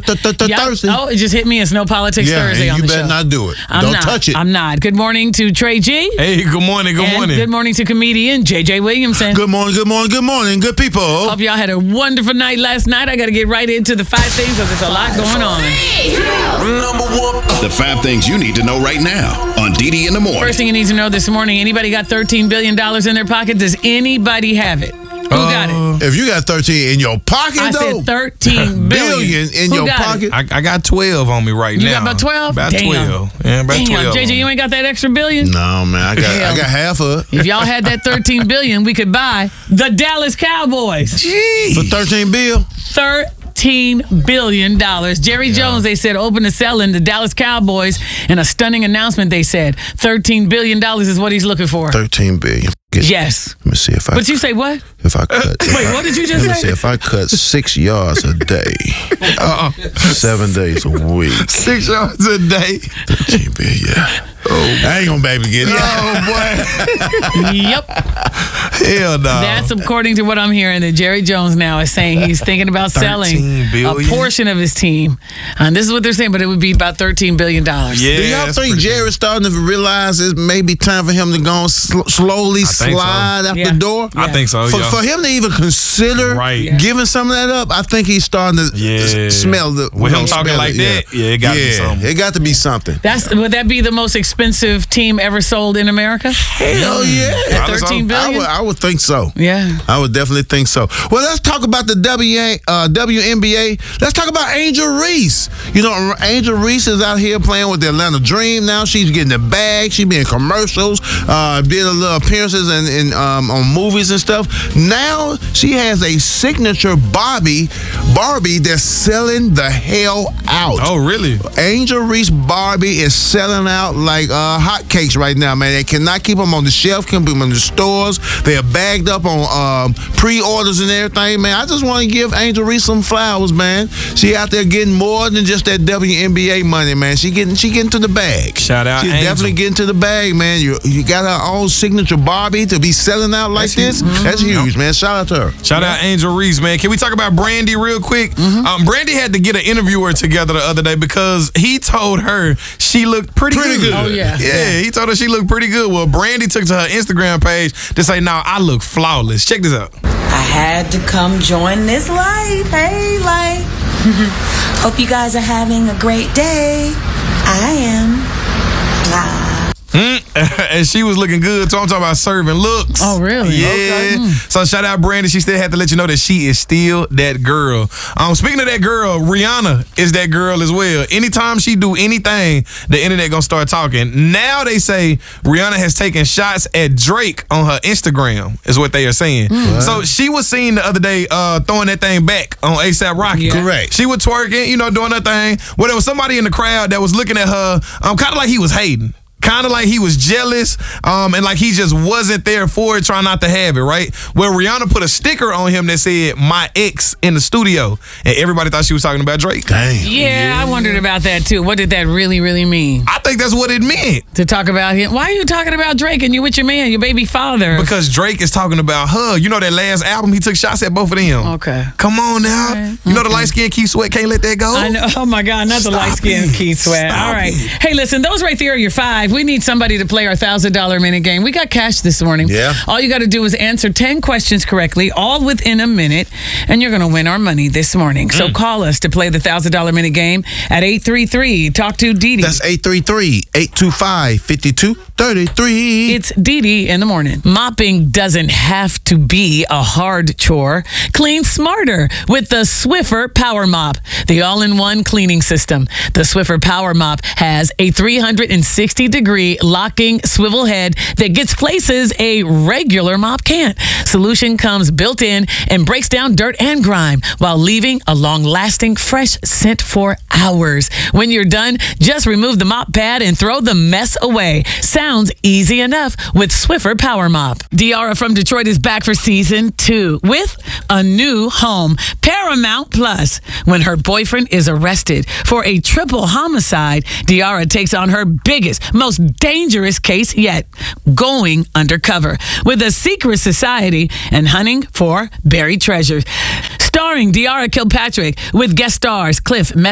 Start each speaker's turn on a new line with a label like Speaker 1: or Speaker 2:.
Speaker 1: Thursday.
Speaker 2: Oh, it just hit me. It's No Politics Thursday on the show.
Speaker 1: You better not do it.
Speaker 2: I'm
Speaker 1: Don't
Speaker 2: not.
Speaker 1: touch it.
Speaker 2: I'm not. Good morning to Trey G.
Speaker 3: Hey, good morning. Good morning.
Speaker 2: Good morning to comedian J.J. Williamson.
Speaker 1: Good morning, good morning, good morning, good people.
Speaker 2: Hope y'all had a wonderful night last night. I got to get right into the 5 things because there's a lot going on.
Speaker 4: Number 1. The 5 things you need to know right now on DD in the Morning.
Speaker 2: First thing you need to know this morning, anybody got $13 billion in their pocket? Does anybody have it? Who got it?
Speaker 1: If you got 13 in your pocket,
Speaker 2: I
Speaker 1: though.
Speaker 2: said 13 billion
Speaker 1: in
Speaker 2: Who
Speaker 1: your
Speaker 2: got
Speaker 1: pocket.
Speaker 2: it?
Speaker 3: I got 12 on me right now.
Speaker 2: You got about 12?
Speaker 3: About
Speaker 2: Damn.
Speaker 3: 12. Yeah, about
Speaker 2: Damn,
Speaker 3: 12.
Speaker 2: JJ, you ain't got that extra billion?
Speaker 1: No, man. I got half of it.
Speaker 2: If y'all had that 13 billion, we could buy the Dallas Cowboys.
Speaker 3: Jeez.
Speaker 1: For 13 bill?
Speaker 2: $13 billion. Jerry Jones, they said, open to selling the Dallas Cowboys. In a stunning announcement, they said $13 billion is what he's looking for.
Speaker 1: 13 billion.
Speaker 2: Yes.
Speaker 1: Let me see if I.
Speaker 2: But you say what?
Speaker 1: If I cut.
Speaker 2: Wait, what did you just
Speaker 1: Let me see
Speaker 2: say?
Speaker 1: if I cut 6 yards a day, 7 days a week.
Speaker 3: 6 yards a day.
Speaker 1: 13 billion. I ain't gonna be able to get it.
Speaker 3: Oh, boy.
Speaker 2: Yep.
Speaker 3: Hell no.
Speaker 2: That's according to what I'm hearing that Jerry Jones now is saying he's thinking about selling
Speaker 3: 13 billion?
Speaker 2: a portion of his team. And this is what they're saying, but it would be about $13 billion.
Speaker 3: Yeah,
Speaker 1: Do y'all
Speaker 3: that's
Speaker 1: think
Speaker 3: pretty
Speaker 1: Jerry's starting to realize it may be time for him to go and slowly
Speaker 3: think so.
Speaker 1: slide out
Speaker 2: Yeah.
Speaker 1: the door?
Speaker 3: I think so,
Speaker 1: For him to even consider
Speaker 3: Right.
Speaker 1: giving some of that up, I think he's starting to smell the.
Speaker 3: With him talking
Speaker 1: smell
Speaker 3: like
Speaker 1: it,
Speaker 3: that, yeah, it gotta be something.
Speaker 1: It got to be something.
Speaker 2: Would that be the most expensive team ever sold in America?
Speaker 1: Hell yeah.
Speaker 2: At $13 billion?
Speaker 1: I would think so.
Speaker 2: Yeah.
Speaker 1: I would definitely think so. Well, let's talk about the WNBA. Let's talk about Angel Reese. You know, Angel Reese is out here playing with the Atlanta Dream now. She's getting the bag. She's been in commercials, did a little appearances on movies and stuff. Now she has a signature Barbie that's selling the hell out.
Speaker 3: Oh, really?
Speaker 1: Angel Reese Barbie is selling out like hotcakes right now, man. They cannot keep them on the shelf, can't keep them in the stores. They are bagged up on pre-orders and everything, man. I just want to give Angel Reese some flowers, man. She out there getting more than just that WNBA money, man. She getting to the bag.
Speaker 3: Shout out
Speaker 1: She's
Speaker 3: Angel.
Speaker 1: definitely getting to the bag, man. You got her own signature Barbie to be selling out like this. That's huge, man. Shout out to her.
Speaker 3: Shout out Angel Reese, man. Can we talk about Brandy real quick? Brandy had to get an interviewer together the other day because he told her she looked pretty good.
Speaker 2: Oh, yeah.
Speaker 3: Yeah, he told her she looked pretty good. Well, Brandy took to her Instagram page to say, "Nah, I look flawless." Check this out.
Speaker 5: I had to come join this life. Hey, life. Hope you guys are having a great day. I am.
Speaker 3: And she was looking good, so I'm talking about serving looks.
Speaker 2: Oh, really?
Speaker 3: Yeah.
Speaker 2: Okay.
Speaker 3: So shout out Brandy. She still had to let you know that she is still that girl. Speaking of that girl, Rihanna is that girl as well. Anytime she do anything, the internet gonna start talking. Now they say Rihanna has taken shots at Drake on her Instagram, is what they are saying. So she was seen the other day throwing that thing back on A$AP Rocky.
Speaker 2: Yeah.
Speaker 1: Correct.
Speaker 3: She was twerking, doing her thing. Well, there was somebody in the crowd that was looking at her, kind of like he was hating. Kind of like he was jealous, and like he just wasn't there for it, trying not to have it, right? Well, Rihanna put a sticker on him that said, "My ex" in the studio, and everybody thought she was talking about Drake.
Speaker 1: Dang.
Speaker 2: Yeah, I wondered about that too. What did that really, really mean?
Speaker 3: I think that's what it meant.
Speaker 2: To talk about him? Why are you talking about Drake and you with your man, your baby father?
Speaker 3: Because Drake is talking about her. You know that last album, he took shots at both of them.
Speaker 2: Okay.
Speaker 3: Come on now.
Speaker 2: Okay.
Speaker 3: You know the light-skinned Keith Sweat can't let that go?
Speaker 2: I know. Oh my God, not the
Speaker 3: Stop
Speaker 2: light-skinned
Speaker 3: it.
Speaker 2: Keith Sweat.
Speaker 3: Stop
Speaker 2: All right.
Speaker 3: it.
Speaker 2: Hey, listen, those right there are your 5. We need somebody to play our $1,000 minute game. We got cash this morning.
Speaker 1: Yeah.
Speaker 2: All you got to do is answer 10 questions correctly, all within a minute, and you're going to win our money this morning. So call us to play the $1,000 minute game at 833. Talk to Dee Dee.
Speaker 1: That's 833-825-5233.
Speaker 2: It's Dee Dee in the morning. Mopping doesn't have to be a hard chore. Clean smarter with the Swiffer Power Mop, the all-in-one cleaning system. The Swiffer Power Mop has a 360-degree locking swivel head that gets places a regular mop can't. Solution comes built in and breaks down dirt and grime while leaving a long-lasting fresh scent for hours. When you're done, just remove the mop pad and throw the mess away. Sounds easy enough with Swiffer Power Mop. Diarra from Detroit is back for season 2 with a new home, Paramount Plus. When her boyfriend is arrested for a triple homicide, Diarra takes on her biggest, most dangerous case yet, going undercover with a secret society and hunting for buried treasures. Starring Diarra Kilpatrick with guest stars Cliff